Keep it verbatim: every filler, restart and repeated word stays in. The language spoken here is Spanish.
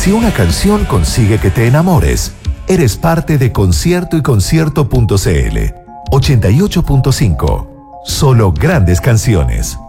Si una canción consigue que te enamores, eres parte de Concierto y Concierto punto c l. ochenta y ocho punto cinco. Solo grandes canciones.